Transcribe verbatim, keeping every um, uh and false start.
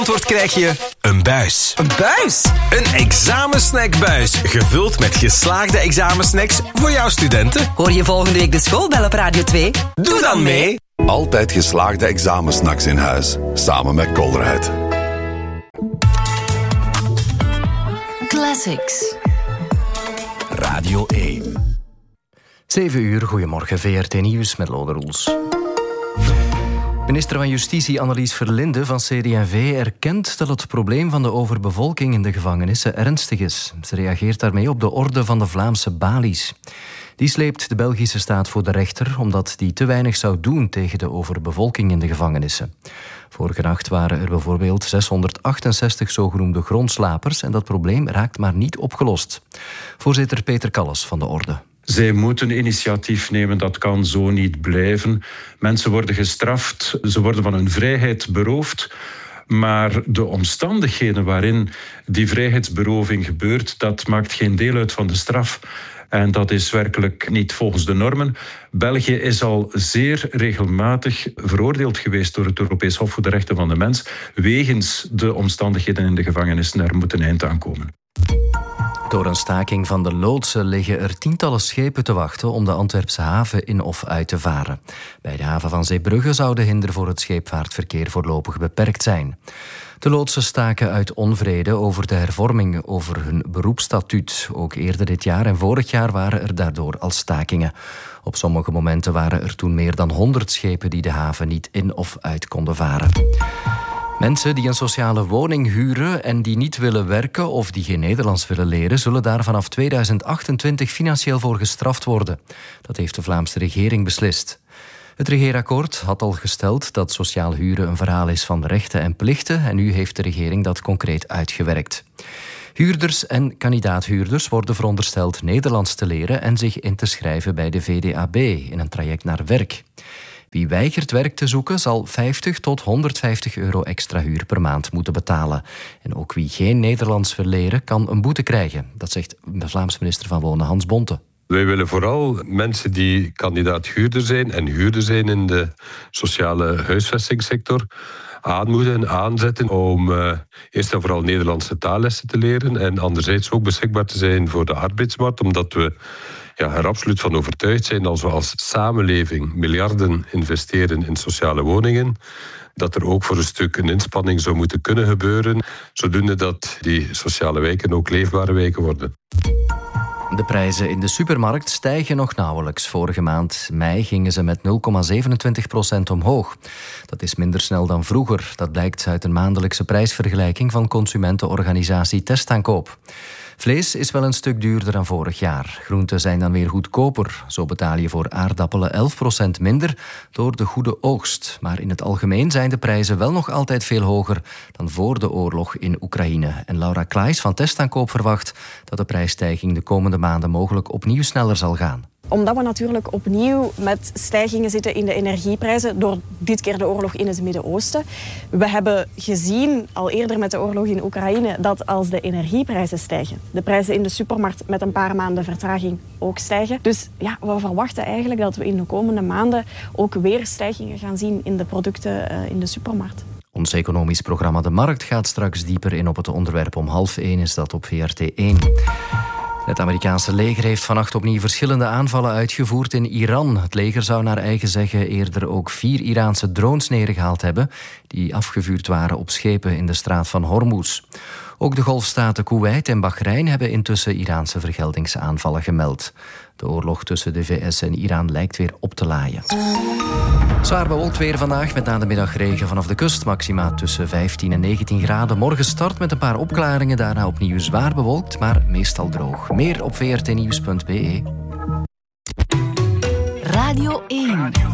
Antwoord krijg je een buis. Een buis? Een examensnackbuis, gevuld met geslaagde examensnacks voor jouw studenten. Hoor je volgende week de schoolbel op Radio twee? Doe dan mee! Altijd geslaagde examensnacks in huis, samen met Colruyt. Classics. Radio één. zeven uur, goedemorgen, V R T Nieuws met Lode Roels. Minister van Justitie Annelies Verlinde van C D en V erkent dat het probleem van de overbevolking in de gevangenissen ernstig is. Ze reageert daarmee op de orde van de Vlaamse balies. Die sleept de Belgische staat voor de rechter omdat die te weinig zou doen tegen de overbevolking in de gevangenissen. Vorige nacht waren er bijvoorbeeld zeshonderdachtenzestig zogenoemde grondslapers en dat probleem raakt maar niet opgelost. Voorzitter Peter Kalles van de orde. Zij moeten initiatief nemen, dat kan zo niet blijven. Mensen worden gestraft, ze worden van hun vrijheid beroofd. Maar de omstandigheden waarin die vrijheidsberoving gebeurt, dat maakt geen deel uit van de straf. En dat is werkelijk niet volgens de normen. België is al zeer regelmatig veroordeeld geweest door het Europees Hof voor de Rechten van de Mens wegens de omstandigheden in de gevangenissen. Er moet een eind aan komen. Door een staking van de loodsen liggen er tientallen schepen te wachten om de Antwerpse haven in of uit te varen. Bij de haven van Zeebrugge zou de hinder voor het scheepvaartverkeer voorlopig beperkt zijn. De loodsen staken uit onvrede over de hervorming over hun beroepsstatuut. Ook eerder dit jaar en vorig jaar waren er daardoor al stakingen. Op sommige momenten waren er toen meer dan honderd schepen die de haven niet in of uit konden varen. Mensen die een sociale woning huren en die niet willen werken of die geen Nederlands willen leren, zullen daar vanaf tweeduizend achtentwintig financieel voor gestraft worden. Dat heeft de Vlaamse regering beslist. Het regeerakkoord had al gesteld dat sociaal huren een verhaal is van rechten en plichten en nu heeft de regering dat concreet uitgewerkt. Huurders en kandidaathuurders worden verondersteld Nederlands te leren en zich in te schrijven bij de V D A B in een traject naar werk. Wie weigert werk te zoeken zal vijftig tot honderdvijftig euro extra huur per maand moeten betalen. En ook wie geen Nederlands wil leren kan een boete krijgen. Dat zegt de Vlaamse minister van Wonen Hans Bonte. Wij willen vooral mensen die kandidaat huurder zijn en huurder zijn in de sociale huisvestingssector aanmoedigen, aanzetten om uh, eerst en vooral Nederlandse taallessen te leren en anderzijds ook beschikbaar te zijn voor de arbeidsmarkt, omdat we ja, er absoluut van overtuigd zijn als we als samenleving miljarden investeren in sociale woningen, dat er ook voor een stuk een inspanning zou moeten kunnen gebeuren, zodoende dat die sociale wijken ook leefbare wijken worden. De prijzen in de supermarkt stijgen nog nauwelijks. Vorige maand mei gingen ze met nul komma zevenentwintig procent omhoog. Dat is minder snel dan vroeger. Dat blijkt uit een maandelijkse prijsvergelijking van consumentenorganisatie Testaankoop. Vlees is wel een stuk duurder dan vorig jaar. Groenten zijn dan weer goedkoper. Zo betaal je voor aardappelen elf procent minder door de goede oogst. Maar in het algemeen zijn de prijzen wel nog altijd veel hoger dan voor de oorlog in Oekraïne. En Laura Klaes van Testaankoop verwacht dat de prijsstijging de komende maanden mogelijk opnieuw sneller zal gaan. Omdat we natuurlijk opnieuw met stijgingen zitten in de energieprijzen, door dit keer de oorlog in het Midden-Oosten. We hebben gezien, al eerder met de oorlog in Oekraïne, dat als de energieprijzen stijgen, de prijzen in de supermarkt met een paar maanden vertraging ook stijgen. Dus ja, we verwachten eigenlijk dat we in de komende maanden ook weer stijgingen gaan zien in de producten uh, in de supermarkt. Ons economisch programma De Markt gaat straks dieper in op het onderwerp. Om half één is dat op V R T één. Het Amerikaanse leger heeft vannacht opnieuw verschillende aanvallen uitgevoerd in Iran. Het leger zou naar eigen zeggen eerder ook vier Iraanse drones neergehaald hebben die afgevuurd waren op schepen in de straat van Hormuz. Ook de golfstaten Koeweit en Bahrein hebben intussen Iraanse vergeldingsaanvallen gemeld. De oorlog tussen de V S en Iran lijkt weer op te laaien. Zwaar bewolkt weer vandaag met na de middag regen vanaf de kust. Maxima tussen vijftien en negentien graden. Morgen start met een paar opklaringen. Daarna opnieuw zwaar bewolkt, maar meestal droog. Meer op v r t nieuws punt b e. Radio één.